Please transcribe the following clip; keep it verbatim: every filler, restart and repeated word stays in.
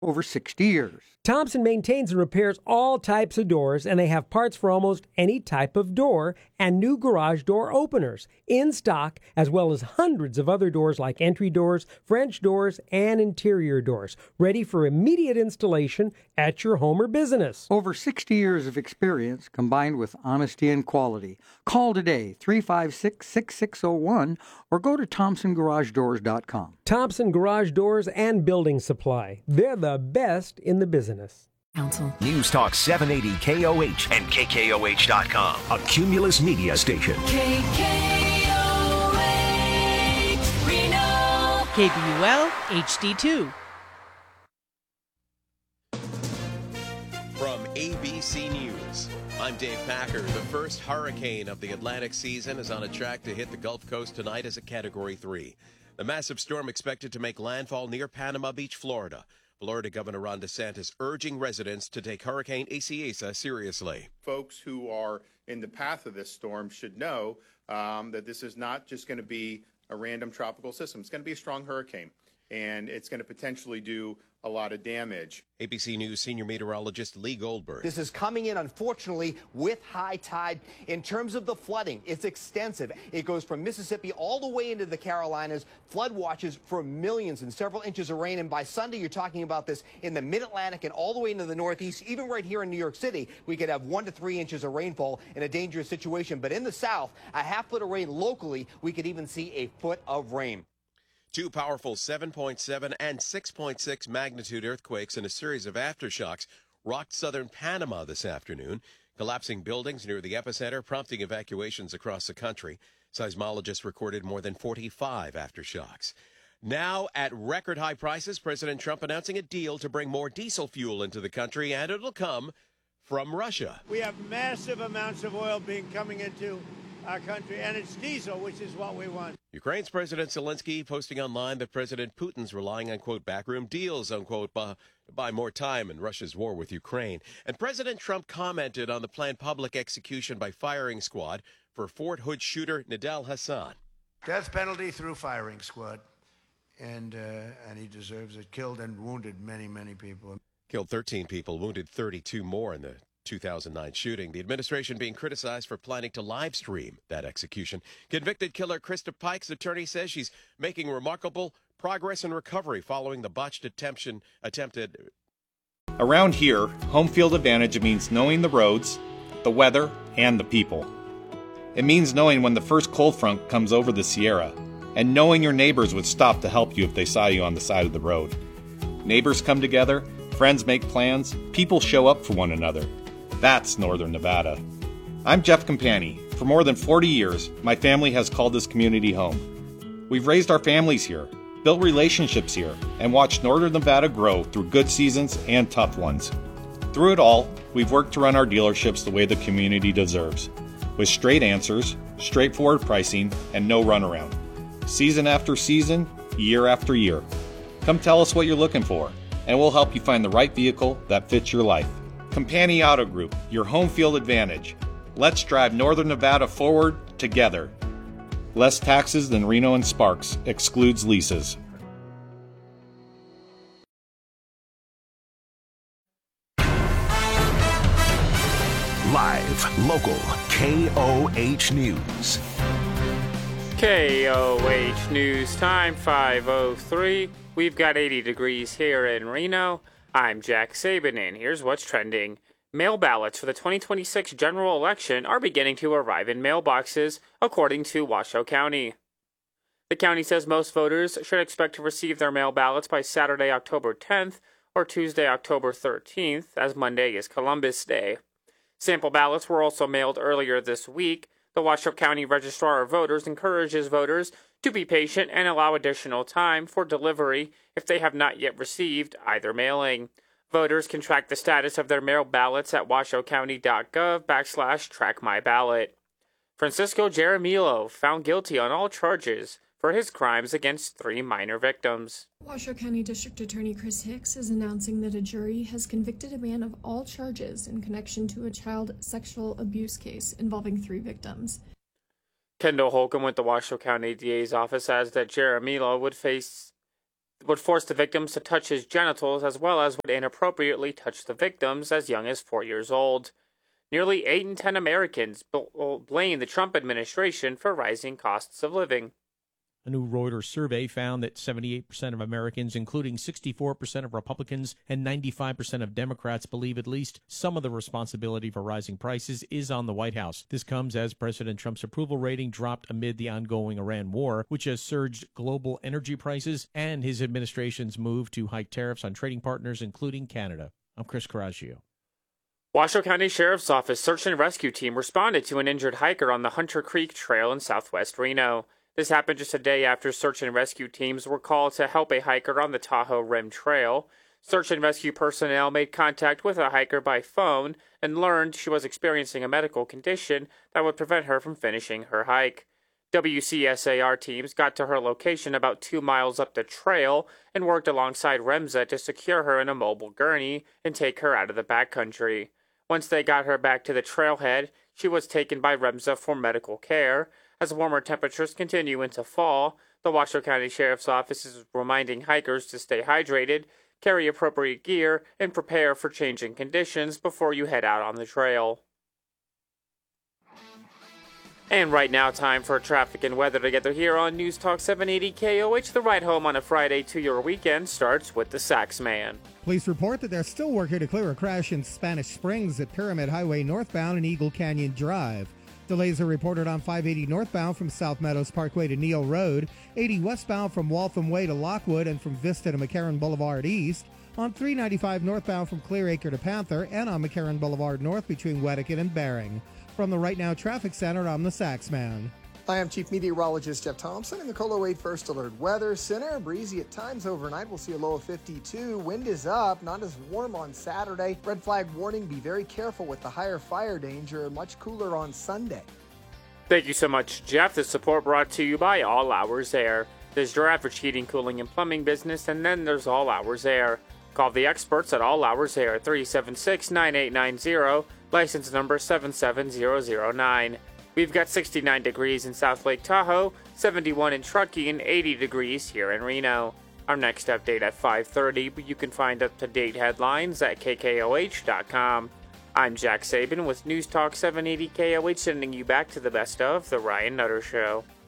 over sixty years. Thompson maintains and repairs all types of doors, and they have parts for almost any type of door and new garage door openers in stock, as well as hundreds of other doors like entry doors, French doors, and interior doors, ready for immediate installation at your home or business. Over sixty years of experience combined with honesty and quality. Call today, three five six, six six zero one, or go to thompson garage doors dot com. Thompson Garage Doors and Building Supply. They're the best in the business. Council. News Talk seven eighty K O H and K K O H dot com, a Cumulus media station. K K O H, Reno. K B U L H D two. From A B C News, I'm Dave Packer. The first hurricane of the Atlantic season is on a track to hit the Gulf Coast tonight as a Category three. The massive storm expected to make landfall near Panama Beach, Florida. Florida Governor Ron DeSantis urging residents to take Hurricane Isaias seriously. Folks who are in the path of this storm should know um, that this is not just going to be a random tropical system. It's going to be a strong hurricane, and it's going to potentially do a lot of damage. A B C News senior meteorologist Lee Goldberg. This is coming in, unfortunately, with high tide. In terms of the flooding, it's extensive. It goes from Mississippi all the way into the Carolinas. Flood watches for millions and several inches of rain. And by Sunday, you're talking about this in the mid-Atlantic and all the way into the Northeast. Even right here in New York City, we could have one to three inches of rainfall in a dangerous situation. But in the South, a half foot of rain locally, we could even see a foot of rain. Two powerful seven point seven and six point six magnitude earthquakes and a series of aftershocks rocked southern Panama this afternoon, collapsing buildings near the epicenter, prompting evacuations across the country. Seismologists recorded more than forty-five aftershocks. Now, at record high prices, President Trump announcing a deal to bring more diesel fuel into the country, and it'll come from Russia. We have massive amounts of oil being coming into our country, and it's diesel, which is what we want. Ukraine's President Zelensky posting online that President Putin's relying on, quote, backroom deals, unquote, to buy more time in Russia's war with Ukraine. And President Trump commented on the planned public execution by firing squad for Fort Hood shooter Nidal Hassan. Death penalty through firing squad, and uh, and he deserves it. Killed and wounded many, many people. Killed thirteen people, wounded thirty-two more in the two thousand nine shooting. The administration being criticized for planning to live stream that execution. Convicted killer Krista Pike's attorney says she's making remarkable progress in recovery following the botched attemption, attempted. Around here, home field advantage means knowing the roads, the weather, and the people. It means knowing when the first cold front comes over the Sierra, and knowing your neighbors would stop to help you if they saw you on the side of the road. Neighbors come together, friends make plans, people show up for one another. That's Northern Nevada. I'm Jeff Campani. For more than forty years, my family has called this community home. We've raised our families here, built relationships here, and watched Northern Nevada grow through good seasons and tough ones. Through it all, we've worked to run our dealerships the way the community deserves, with straight answers, straightforward pricing, and no runaround. Season after season, year after year. Come tell us what you're looking for, and we'll help you find the right vehicle that fits your life. Campani Auto Group, your home field advantage. Let's drive Northern Nevada forward together. Less taxes than Reno and Sparks, excludes leases. Live, local, K O H News. K O H News time, five oh three. We've got eighty degrees here in Reno. I'm Jack Sabin, and here's what's trending. Mail ballots for the twenty twenty-six general election are beginning to arrive in mailboxes, according to Washoe County. The county says most voters should expect to receive their mail ballots by Saturday, October tenth, or Tuesday, October thirteenth, as Monday is Columbus Day. Sample ballots were also mailed earlier this week. The Washoe County Registrar of Voters encourages voters to be patient and allow additional time for delivery if they have not yet received either mailing. Voters can track the status of their mail ballots at washoecounty.gov backslash track my ballot. Francisco Jaramillo found guilty on all charges for his crimes against three minor victims. Washoe County District Attorney Chris Hicks is announcing that a jury has convicted a man of all charges in connection to a child sexual abuse case involving three victims. Kendall Holcomb with the Washoe County D A's office says that Jaramillo would face would force the victims to touch his genitals, as well as would inappropriately touch the victims as young as four years old. Nearly eight in ten Americans bl- blame the Trump administration for rising costs of living. A new Reuters survey found that seventy-eight percent of Americans, including sixty-four percent of Republicans and ninety-five percent of Democrats, believe at least some of the responsibility for rising prices is on the White House. This comes as President Trump's approval rating dropped amid the ongoing Iran war, which has surged global energy prices, and his administration's move to hike tariffs on trading partners, including Canada. I'm Chris Coraggio. Washoe County Sheriff's Office search and rescue team responded to an injured hiker on the Hunter Creek Trail in southwest Reno. This happened just a day after search and rescue teams were called to help a hiker on the Tahoe Rim Trail. Search and rescue personnel made contact with a hiker by phone and learned she was experiencing a medical condition that would prevent her from finishing her hike. W C S A R teams got to her location about two miles up the trail and worked alongside REMSA to secure her in a mobile gurney and take her out of the backcountry. Once they got her back to the trailhead, she was taken by REMSA for medical care. As warmer temperatures continue into fall, the Washoe County Sheriff's Office is reminding hikers to stay hydrated, carry appropriate gear, and prepare for changing conditions before you head out on the trail. And right now, time for traffic and weather together here on News Talk seven eighty K O H. The ride home on a Friday to your weekend starts with the Sax Man. Police report that they're still working to clear a crash in Spanish Springs at Pyramid Highway northbound and Eagle Canyon Drive. Delays are reported on five eighty northbound from South Meadows Parkway to Neal Road, eighty westbound from Waltham Way to Lockwood and from Vista to McCarran Boulevard East, on three ninety-five northbound from Clearacre to Panther, and on McCarran Boulevard North between Wedekind and Bering. From the Right Now Traffic Center, I'm the Saxman. I am Chief Meteorologist Jeff Thompson in the KOLO eight First Alert Weather Center. Breezy at times overnight. We'll see a low of fifty-two. Wind is up, not as warm on Saturday. Red flag warning, be very careful with the higher fire danger. Much cooler on Sunday. Thank you so much, Jeff. The support brought to you by All Hours Air. There's your average heating, cooling, and plumbing business, and then there's All Hours Air. Call the experts at All Hours Air, three seven six, nine eight nine zero, license number seven seven zero zero nine. We've got sixty-nine degrees in South Lake Tahoe, seventy-one in Truckee, and eighty degrees here in Reno. Our next update at five thirty, but you can find up-to-date headlines at K K O H dot com. I'm Jack Saban with News Talk seven eighty K O H, sending you back to the best of The Ryan Nutter Show.